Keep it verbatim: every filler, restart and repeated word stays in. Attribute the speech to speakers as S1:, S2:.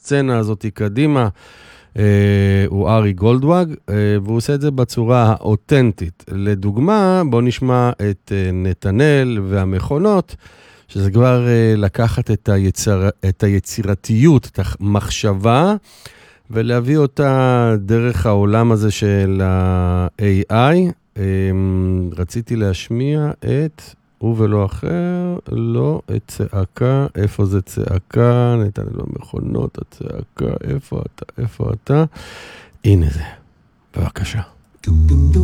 S1: הסצנה הזאת קדימה, הוא ארי גולדוואג, והוא עושה את זה בצורה האותנטית. לדוגמה, בוא נשמע את נתנאל והמכונות, שזה כבר לקחת את, היצר, את היצירתיות, את המחשבה, ולהביא אותה דרך העולם הזה של ה-איי איי. רציתי להשמיע את, הוא ולא אחר, לא, את צעקה, איפה זה צעקה, נתנאל במכונות, הצעקה, איפה אתה, איפה אתה, הנה זה, בבקשה.